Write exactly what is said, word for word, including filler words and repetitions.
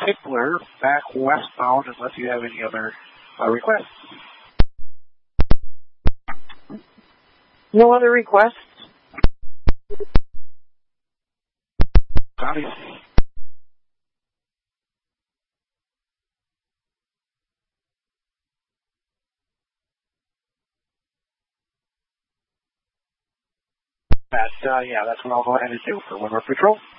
Hickler back westbound unless you have any other uh, requests. No other requests? Copy. That, uh, yeah, that's what I'll go ahead and do for Winter Patrol.